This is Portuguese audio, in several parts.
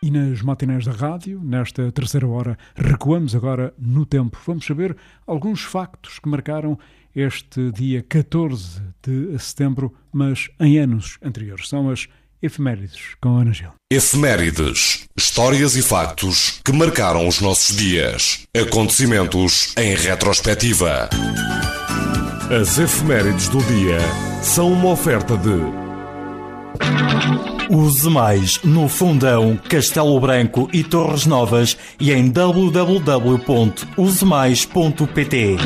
e nas matinés da rádio. Nesta terceira hora recuamos agora no tempo. Vamos saber alguns factos que marcaram este dia 14 de setembro, mas em anos anteriores. São as efemérides com Ana Gil. Efemérides, histórias e factos que marcaram os nossos dias. Acontecimentos em retrospectiva. As efemérides do dia são uma oferta de Use Mais no Fundão, Castelo Branco e Torres Novas e em www.usemais.pt.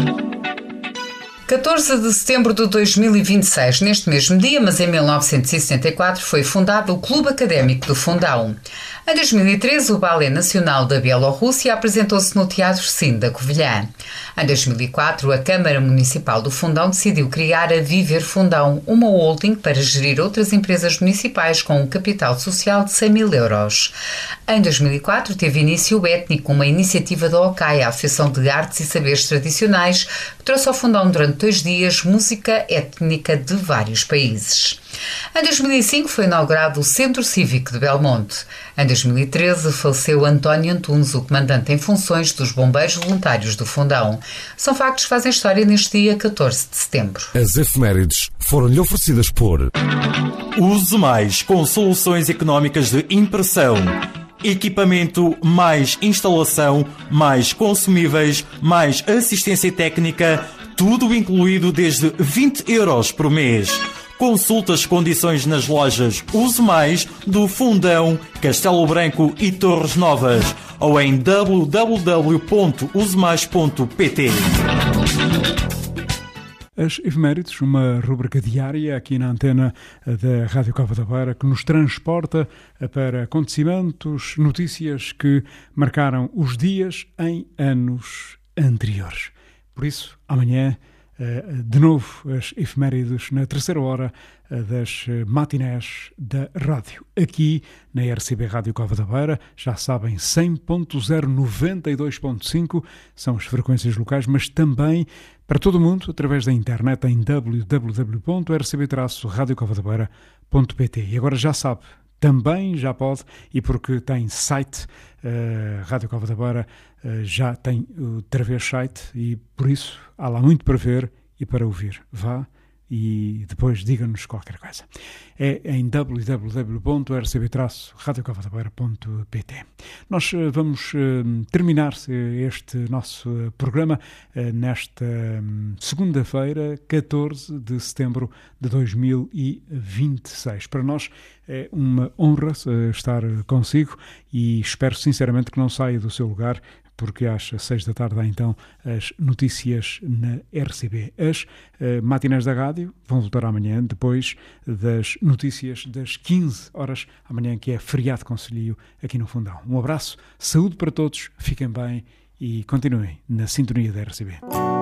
14 de setembro de 2026, neste mesmo dia, mas em 1974, foi fundado o Clube Académico do Fundão. Em 2013, o Ballet Nacional da Bielorrússia apresentou-se no Teatro Cine da Covilhã. Em 2004, a Câmara Municipal do Fundão decidiu criar a Viver Fundão, uma holding para gerir outras empresas municipais com um capital social de 100 mil euros. Em 2004, teve início o Étnico, uma iniciativa da OCAI, a Associação de Artes e Saberes Tradicionais, que trouxe ao Fundão durante 2 dias música étnica de vários países. Em 2005 foi inaugurado o Centro Cívico de Belmonte. Em 2013 faleceu António Antunes, o comandante em funções dos Bombeiros Voluntários do Fundão. São factos que fazem história neste dia 14 de setembro. As efemérides foram-lhe oferecidas por Use Mais com soluções económicas de impressão. Equipamento mais instalação, mais consumíveis, mais assistência técnica, tudo incluído desde 20 euros por mês. Consulte as condições nas lojas Use Mais do Fundão, Castelo Branco e Torres Novas ou em www.usemais.pt. As efemérides, uma rubrica diária aqui na antena da Rádio Cova da Beira que nos transporta para acontecimentos, notícias que marcaram os dias em anos anteriores. Por isso, amanhã, de novo, as efemérides na terceira hora das matinés da rádio. Aqui na RCB Rádio Cova da Beira, já sabem, 100.0, 92.5 são as frequências locais, mas também para todo o mundo, através da internet em www.rcb-radiocovadabeira.pt. E agora já sabe, também já pode, e porque tem site, Rádio Cova da Beira já tem outra vez site, e por isso há lá muito para ver e para ouvir. Vá e depois diga-nos qualquer coisa. É em www.rcb-radiocovadabeira.pt. Nós vamos terminar este nosso programa nesta segunda-feira, 14 de setembro de 2026. Para nós é uma honra estar consigo e espero sinceramente que não saia do seu lugar, porque às 6 da tarde há então as notícias na RCB. As matinés da rádio vão voltar amanhã, depois das notícias das 15 horas, amanhã que é feriado concelhio aqui no Fundão. Um abraço, saúde para todos, fiquem bem e continuem na sintonia da RCB.